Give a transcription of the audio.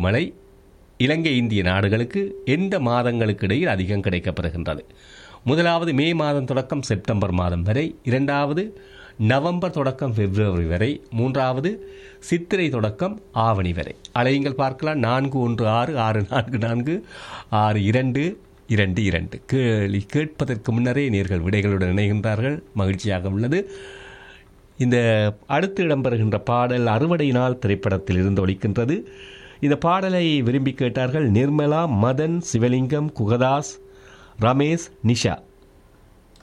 மழை இலங்கை இந்திய நாடுகளுக்கு எந்த மாதங்களுக்கு இடையில் அதிகம் கிடைக்கப்பெறுகின்றது? முதலாவது மே மாதம் தொடக்கம் செப்டம்பர் மாதம் வரை, இரண்டாவது நவம்பர் தொடக்கம் பிப்ரவரி வரை, மூன்றாவது சித்திரை தொடக்கம் ஆவணி வரை. அலையுங்கள் பார்க்கலாம். 4166446222. கேள்வி கேட்பதற்கு முன்னரே நேர்கள் விடைகளுடன் இணைகின்றார்கள். மகிழ்ச்சியாக உள்ளது. இந்த அடுத்து இடம்பெறுகின்ற பாடல் அறுவடை நாள் திரைப்படத்தில் இருந்து ஒலிக்கின்றது. இந்த பாடலை விரும்பி கேட்டார்கள் நிர்மலா, மதன், சிவலிங்கம், குகதாஸ், ரமேஷ், நிஷா.